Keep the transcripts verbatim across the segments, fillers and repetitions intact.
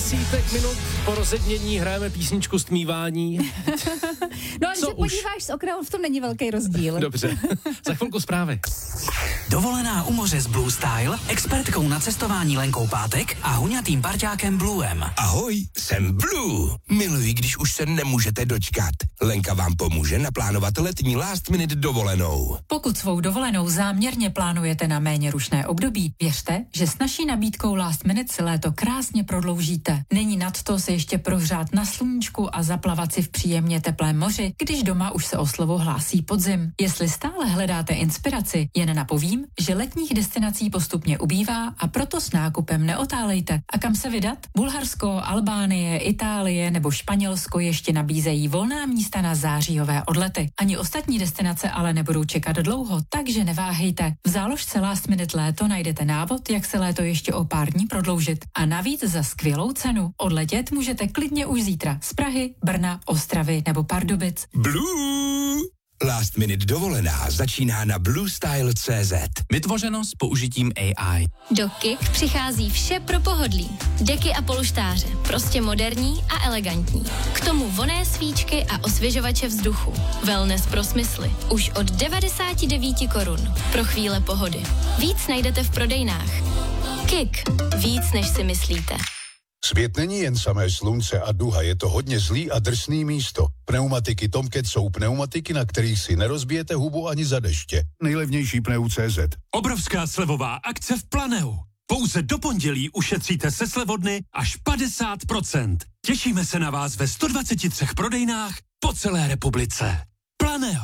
desítek minut po rozednění hrajeme písničku Stmívání. No, když se podíváš z okna, v tom není velký rozdíl. Dobře, za chvilku zprávy. Dovolená u moře s Blue Style, expertkou na cestování Lenkou Pátek a huňatým parťákem Bluem. Ahoj, jsem Blue. Miluji, když už se nemůžete dočkat. Lenka vám pomůže naplánovat letní last minute dovolenou. Pokud svou dovolenou záměrně plánujete na méně rušné období, věřte, že s naší nabídkou last minute si léto krásně prodloužíte. Není nadto se ještě prohřát na sluníčku a zaplavat si v příjemně teplém moři, když doma už se o slovo hlásí podzim. Jestli stále hledáte inspiraci, jen napovím, že letních destinací postupně ubývá a proto s nákupem neotálejte. A kam se vydat? Bulharsko, Albánie, Itálie nebo Španělsko ještě nabízejí volná místa na zářijové odlety. Ani ostatní destinace ale nebudou čekat dlouho, takže neváhejte. V záložce Last Minute Léto najdete návod, jak se léto ještě o pár dní prodloužit. A navíc za skvělou cenu. Odletět můžete klidně už zítra z Prahy, Brna, Ostravy nebo Pardubic. Blue! Last minute dovolená začíná na blue style tečka cé zet. Vytvořeno s použitím A I. Do Kik přichází vše pro pohodlí. Deky a polštáře, prostě moderní a elegantní. K tomu vonné svíčky a osvěžovače vzduchu. Wellness pro smysly. Už od devadesát devět korun. Pro chvíle pohody. Víc najdete v prodejnách. Kik. Víc, než si myslíte. Svět není jen samé slunce a duha, je to hodně zlý a drsný místo. Pneumatiky Tomcat jsou pneumatiky, na kterých si nerozbijete hubu ani za deště. Nejlevnější pneu tečka cé zet. Obrovská slevová akce v Planeu. Pouze do pondělí ušetříte se slevodny až padesát procent. Těšíme se na vás ve sto dvacet tři prodejnách po celé republice. Planeu.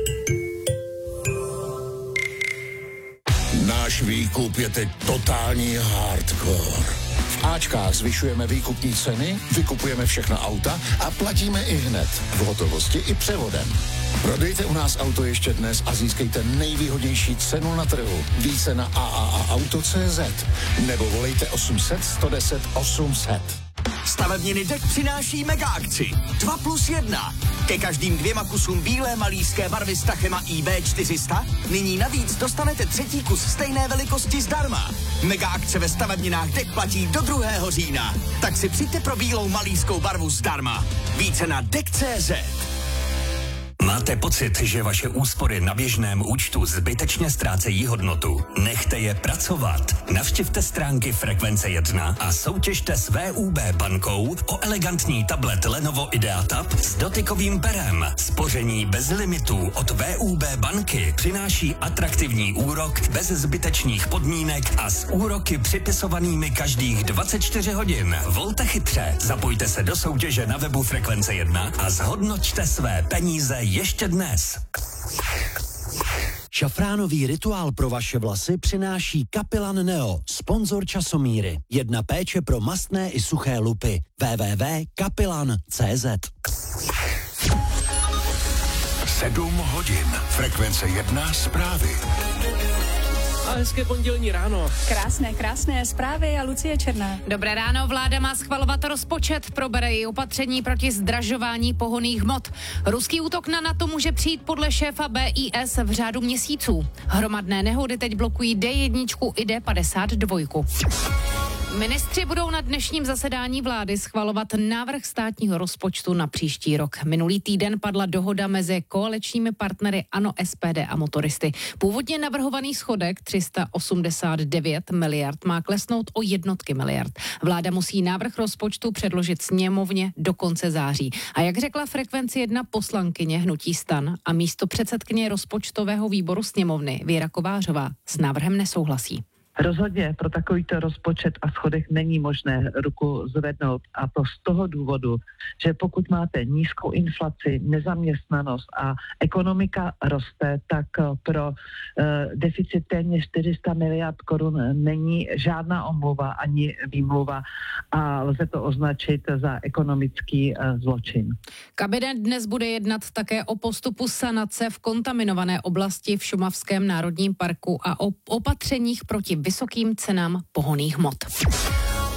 Náš výkup je teď totální hardcore. V Ačkách zvyšujeme výkupní ceny, vykupujeme všechna auta a platíme i hned. V hotovosti i převodem. Prodejte u nás auto ještě dnes a získejte nejvýhodnější cenu na trhu. Více na a a a auto tečka cé zet nebo volejte osm set, sto deset, osm set. Stavebniny Dek přináší mega akci dva plus jedna. Ke každým dvěma kusům bílé malířské barvy s Tachema I B čtyři sta nyní navíc dostanete třetí kus stejné velikosti zdarma. Mega akce ve stavebninách Dek platí do druhého října. Tak si přijďte pro bílou malířskou barvu zdarma. Více na dek tečka cé zet. Máte pocit, že vaše úspory na běžném účtu zbytečně ztrácejí hodnotu? Nechte je pracovat. Navštivte stránky Frekvence jedna a soutěžte s V U B bankou o elegantní tablet Lenovo IdeaTab s dotykovým perem. Spoření bez limitů od V U B banky přináší atraktivní úrok bez zbytečných podmínek a s úroky připisovanými každých dvacet čtyři hodin. Volte chytře, zapojte se do soutěže na webu Frekvence jedna a zhodnoťte své peníze ještě dnes. Šafránový rituál pro vaše vlasy přináší Kapilan Neo, sponzor časomíry. Jedna péče pro mastné i suché lupy. w w w tečka kapilan tečka cé zet. Sedm hodin. Frekvence jedna zprávy. A hezké pondělní ráno. Krásné, krásné zprávy a Lucie Černá. Dobré ráno, vláda má schvalovat rozpočet, probere i opatření proti zdražování pohonných hmot. Ruský útok na NATO může přijít podle šéfa B I S v řádu měsíců. Hromadné nehody teď blokují D jedna i D padesát dva. Ministři budou na dnešním zasedání vlády schvalovat návrh státního rozpočtu na příští rok. Minulý týden padla dohoda mezi koaličními partnery ANO, S P D a motoristy. Původně navrhovaný schodek tři sta osmdesát devět miliard má klesnout o jednotky miliard. Vláda musí návrh rozpočtu předložit sněmovně do konce září. A jak řekla Frekvenci jedna poslankyně hnutí STAN a místo předsedkyně rozpočtového výboru sněmovny Věra Kovářová, s návrhem nesouhlasí. Rozhodně pro takovýto rozpočet a schodek není možné ruku zvednout, a to z toho důvodu, že pokud máte nízkou inflaci, nezaměstnanost a ekonomika roste, tak pro uh, deficit téměř čtyři sta miliard korun není žádná omluva ani výmluva a lze to označit za ekonomický uh, zločin. Kabinet dnes bude jednat také o postupu sanace v kontaminované oblasti v Šumavském národním parku a o opatřeních proti vysokým cenám pohonných hmot.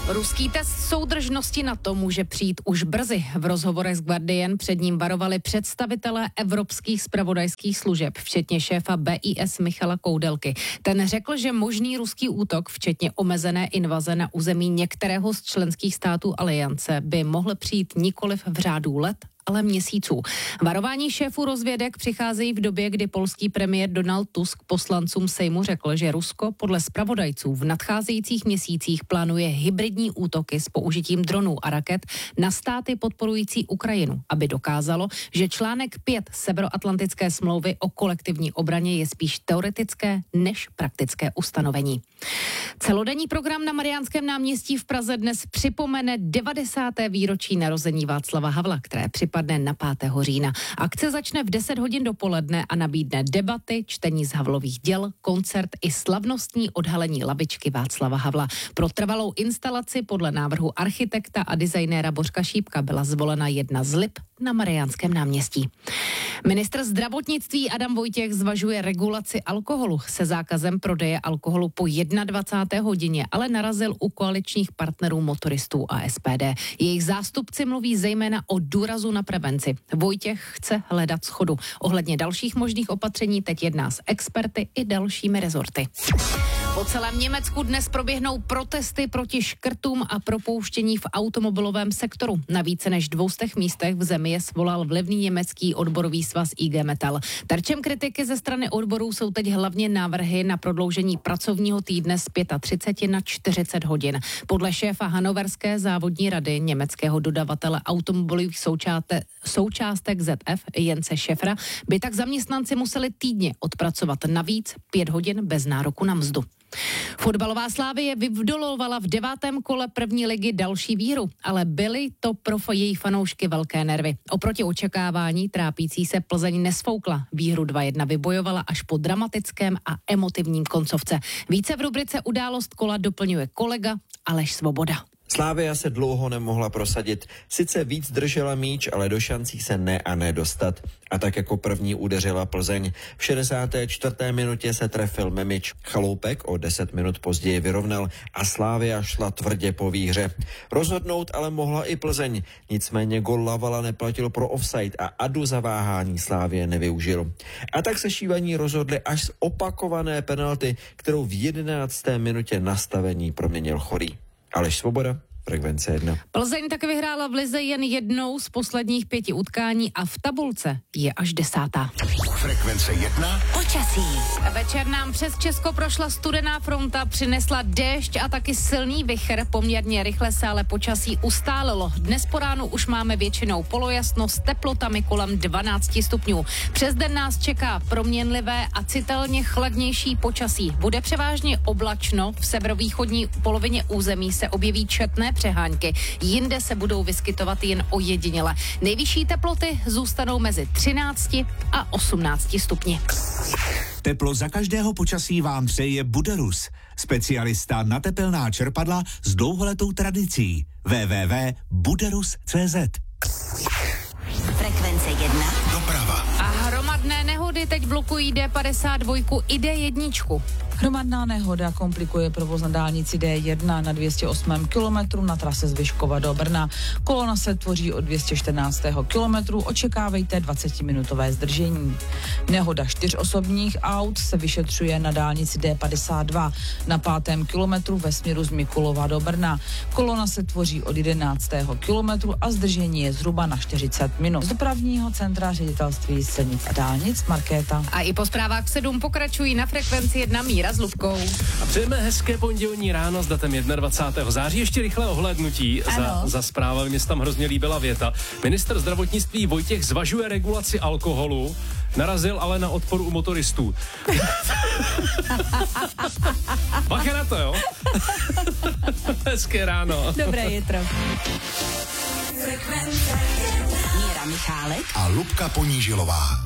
Ruský test soudržnosti NATO může přijít už brzy. V rozhovorech s Guardian před ním varovali představitelé evropských zpravodajských služeb, včetně šéfa B I S Michala Koudelky. Ten řekl, že možný ruský útok, včetně omezené invaze na území některého z členských států aliance, by mohl přijít nikoliv v řádu let, ale měsíců. Varování šéfů rozvědek přicházejí v době, kdy polský premiér Donald Tusk poslancům Sejmu řekl, že Rusko podle zpravodajců v nadcházejících měsících plánuje hybridní útoky s použitím dronů a raket na státy podporující Ukrajinu, aby dokázalo, že článek pět Severoatlantické smlouvy o kolektivní obraně je spíš teoretické než praktické ustanovení. Celodenní program na Mariánském náměstí v Praze dnes připomene devadesáté výročí narození Václava Havla, které připadne na pátého října. Akce začne v deset hodin dopoledne a nabídne debaty, čtení z Havlových děl, koncert i slavnostní odhalení lavičky Václava Havla. Pro trvalou instalaci podle návrhu architekta a designéra Bořka Šípka byla zvolena jedna z lip na Mariánském náměstí. Ministr zdravotnictví Adam Vojtěch zvažuje regulaci alkoholu se zákazem prodeje alkoholu po dvacáté jedné hodině, ale narazil u koaličních partnerů motoristů a S P D. Jejich zástupci mluví zejména o důrazu na prevenci. Vojtěch chce hledat shodu. Ohledně dalších možných opatření teď jedná s experty i dalšími rezorty. Po celém Německu dnes proběhnou protesty proti škrtům a propouštění v automobilovém sektoru. Na více než dvoustech místech v zemi je svolal vlivný německý odborový svaz I G Metall. Terčem kritiky ze strany odborů jsou teď hlavně návrhy na prodloužení pracovního týdne z třicet pět na čtyřicet hodin. Podle šéfa Hanoverské závodní rady německého dodavatele automobilových součáte, součástek Z F Jence Šefra by tak zaměstnanci museli týdně odpracovat navíc pět hodin bez nároku na mzdu. Fotbalová Slávie vyvdolovala v devátém kole první ligy další výhru, ale byly to pro její fanoušky velké nervy. Oproti očekávání trápící se Plzeň nesfoukla. Výhru dva jedna vybojovala až po dramatickém a emotivním koncovce. Více v rubrice Událost kola doplňuje kolega Aleš Svoboda. Slavia se dlouho nemohla prosadit. Sice víc držela míč, ale do šancí se ne a ne dostat. A tak jako první udeřila Plzeň. V šedesáté čtvrté minutě se trefil Memič. Chaloupek o deset minut později vyrovnal a Slavia šla tvrdě po výhře. Rozhodnout ale mohla i Plzeň. Nicméně gol Lavala neplatil pro offside a Adu za váhání Slavie nevyužil. A tak se šívaní rozhodli až z opakované penalty, kterou v jedenácté minutě nastavení proměnil Chorý. Aleš Svoboda, Frekvence jedna. Plzeň tak vyhrála v lize jen jednou z posledních pěti utkání a v tabulce je až desátá. Frekvence jedna. Počasí. Večer nám přes Česko prošla studená fronta, přinesla déšť a taky silný vichr. Poměrně rychle se ale počasí ustálilo. Dnes po ránu už máme většinou polojasno s teplotami kolem dvanáct stupňů. Přes den nás čeká proměnlivé a citelně chladnější počasí. Bude převážně oblačno, v severovýchodní polovině území se objeví četné přehánky. Jinde se budou vyskytovat jen ojediněle. Nejvyšší teploty zůstanou mezi třinácti a osmnácti stupni. Teplo za každého počasí vám přeje Buderus, specialista na tepelná čerpadla s dlouholetou tradicí. w w w tečka buderus tečka c z. Frekvence jedna. Doprava. A hromadné nehody teď blokují D padesát dva i D jedna. Hromadná nehoda komplikuje provoz na dálnici D jedna na dvě stě osm kilometrů na trase z Vyškova do Brna. Kolona se tvoří od dvě stě čtrnáctého kilometru, očekávejte dvacetiminutové zdržení. Nehoda čtyř osobních aut se vyšetřuje na dálnici D padesát dva na pátém kilometru ve směru z Mikulova do Brna. Kolona se tvoří od jedenáctého kilometru a zdržení je zhruba na čtyřicet minut. Z dopravního centra ředitelství silnic a dálnic Markéta. A i po zprávách sedm pokračují na Frekvenci jedna Míra s Lubkou. A přejeme hezké pondělní ráno s datem dvacátého prvního září. Ještě rychlé ohlédnutí. Za, za zprávami mě se tam hrozně líbila věta. Ministr zdravotnictví Vojtěch zvažuje regulaci alkoholu, narazil ale na odpor u motoristů. Bacha na to, jo? Hezké ráno. Dobré jitro. Míra Michálek a Lubka Ponížilová.